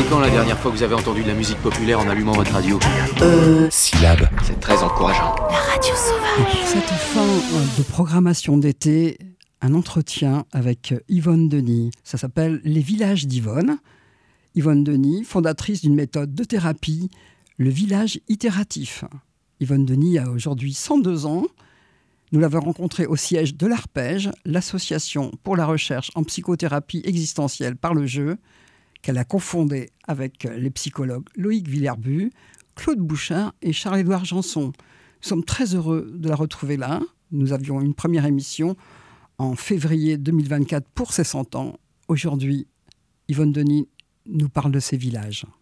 quand la dernière fois que vous avez entendu de la musique populaire en allumant votre radio? Syllabe. C'est très encourageant. La radio sauvage. Cette fin de programmation d'été, un entretien avec Yvonne Denis. Ça s'appelle Les villages d'Yvonne. Yvonne Denis, fondatrice d'une méthode de thérapie, le village itératif. Yvonne Denis a aujourd'hui 102 ans. Nous l'avons rencontrée au siège de l'Arpège, l'association pour la recherche en psychothérapie existentielle par le jeu, qu'elle a confondée avec les psychologues Loïc Villerbu, Claude Bouchard et Charles-Édouard Janson. Nous sommes très heureux de la retrouver là. Nous avions une première émission en février 2024 pour ses 100 ans. Aujourd'hui, Yvonne Denis nous parle de ses villages.